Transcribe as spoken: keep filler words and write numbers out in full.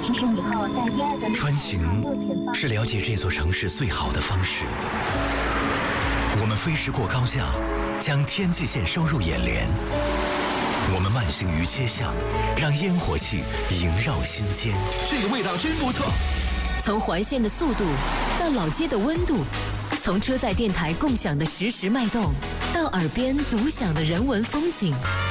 提升以后，在第二个穿行是了解这座城市最好的方式。我们飞驰过高架，将天际线收入眼帘。我们慢行于街巷，让烟火气萦绕心间。 这个味道真不错。 从环线的速度到老街的温度，从车载电台共享的实时脉动，到耳边独享的人文风景。